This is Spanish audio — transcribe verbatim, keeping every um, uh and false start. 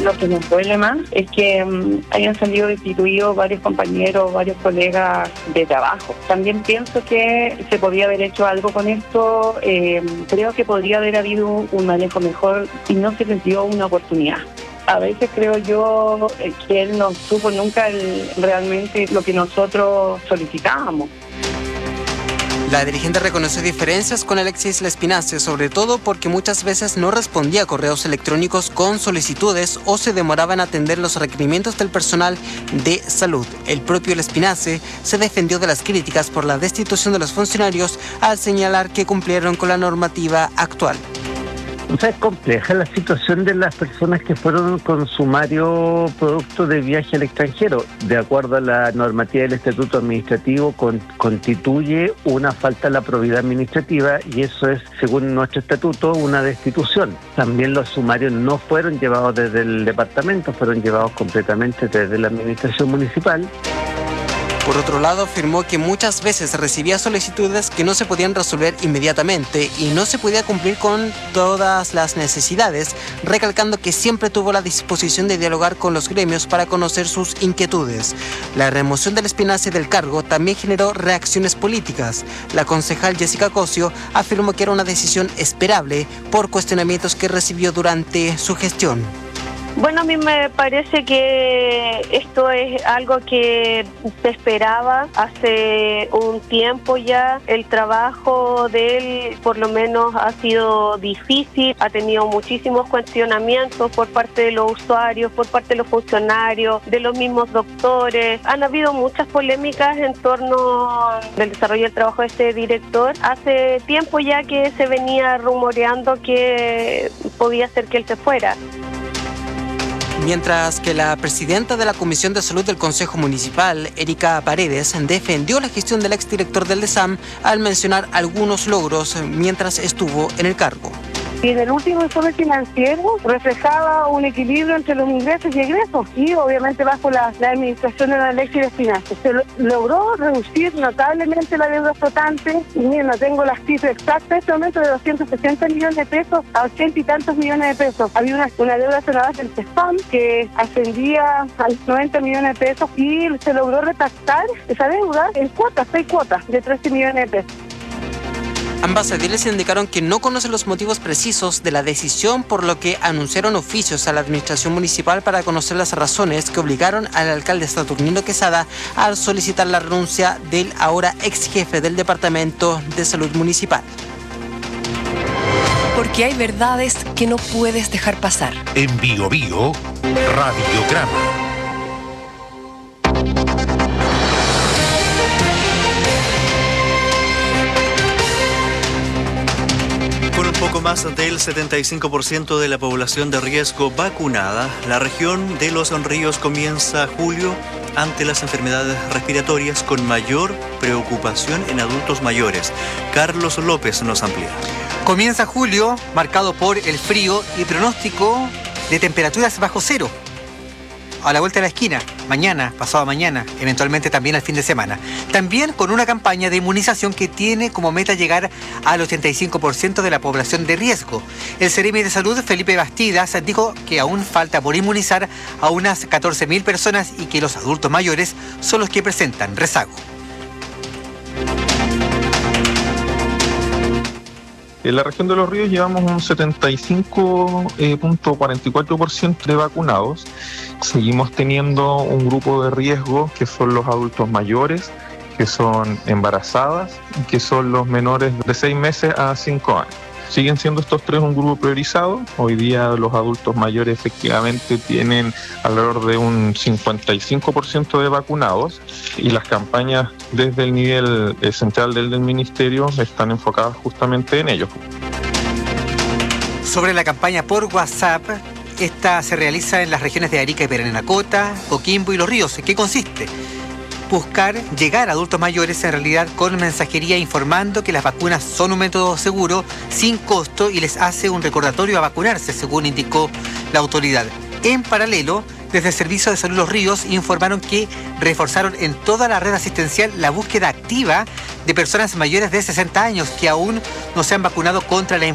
Lo que nos duele más es que um, hayan salido destituidos varios compañeros, varios colegas de trabajo. También pienso que se podría haber hecho algo con esto. Eh, creo que podría haber habido un manejo mejor y no se les dio una oportunidad. A veces creo yo que él no supo nunca el, realmente lo que nosotros solicitábamos. La dirigente reconoció diferencias con Alexis Lespinace, sobre todo porque muchas veces no respondía a correos electrónicos con solicitudes o se demoraba en atender los requerimientos del personal de salud. El propio Lespinace se defendió de las críticas por la destitución de los funcionarios al señalar que cumplieron con la normativa actual. O sea, es compleja la situación de las personas que fueron con sumario producto de viaje al extranjero. De acuerdo a la normativa del Estatuto Administrativo, con, constituye una falta a la probidad administrativa y eso es, según nuestro estatuto, una destitución. También los sumarios no fueron llevados desde el departamento, fueron llevados completamente desde la administración municipal. Por otro lado, afirmó que muchas veces recibía solicitudes que no se podían resolver inmediatamente y no se podía cumplir con todas las necesidades, recalcando que siempre tuvo la disposición de dialogar con los gremios para conocer sus inquietudes. La remoción del Lespinace del cargo también generó reacciones políticas. La concejal Jessica Cosio afirmó que era una decisión esperable por cuestionamientos que recibió durante su gestión. Bueno, a mí me parece que esto es algo que se esperaba hace un tiempo ya. El trabajo de él por lo menos ha sido difícil, ha tenido muchísimos cuestionamientos por parte de los usuarios, por parte de los funcionarios, de los mismos doctores. Han habido muchas polémicas en torno del desarrollo del trabajo de este director. Hace tiempo ya que se venía rumoreando que podía ser que él se fuera. Mientras que la presidenta de la Comisión de Salud del Consejo Municipal, Erika Paredes, defendió la gestión del exdirector del DESAM al mencionar algunos logros mientras estuvo en el cargo. Y en el último informe financiero reflejaba un equilibrio entre los ingresos y egresos y obviamente bajo la, la administración de Alexis Lespinace. Se lo, logró reducir notablemente la deuda flotante y miren, no tengo las cifras exactas en este momento, de doscientos sesenta millones de pesos a ochenta y tantos millones de pesos. Había una, una deuda sonada del CESFAM que ascendía a noventa millones de pesos y se logró repactar esa deuda en cuotas, seis cuotas de trece millones de pesos. Ambas ediles indicaron que no conocen los motivos precisos de la decisión, por lo que anunciaron oficios a la administración municipal para conocer las razones que obligaron al alcalde Saturnino Quesada a solicitar la renuncia del ahora ex jefe del Departamento de Salud Municipal. Porque hay verdades que no puedes dejar pasar. En Bio Bio, Radiograma. Poco más del setenta y cinco por ciento de la población de riesgo vacunada, la región de Los Ríos comienza julio ante las enfermedades respiratorias con mayor preocupación en adultos mayores. Carlos López nos amplía. Comienza julio marcado por el frío y pronóstico de temperaturas bajo cero. A la vuelta de la esquina, mañana, pasado mañana, eventualmente también al fin de semana. También con una campaña de inmunización que tiene como meta llegar al ochenta y cinco por ciento de la población de riesgo. El Seremi de Salud, Felipe Bastidas, dijo que aún falta por inmunizar a unas catorce mil personas y que los adultos mayores son los que presentan rezago. En la región de Los Ríos llevamos un setenta y cinco punto cuarenta y cuatro por ciento de vacunados. Seguimos teniendo un grupo de riesgo que son los adultos mayores, que son embarazadas y que son los menores de seis meses a cinco años. Siguen siendo estos tres un grupo priorizado. Hoy día los adultos mayores efectivamente tienen alrededor de un cincuenta y cinco por ciento de vacunados y las campañas desde el nivel eh, central del, del ministerio están enfocadas justamente en ellos. Sobre la campaña por WhatsApp, esta se realiza en las regiones de Arica y Parinacota, Coquimbo y Los Ríos. ¿En qué consiste? Buscar llegar a adultos mayores en realidad con mensajería informando que las vacunas son un método seguro, sin costo y les hace un recordatorio a vacunarse, según indicó la autoridad. En paralelo, desde el Servicio de Salud Los Ríos informaron que reforzaron en toda la red asistencial la búsqueda activa de personas mayores de sesenta años que aún no se han vacunado contra la influenza.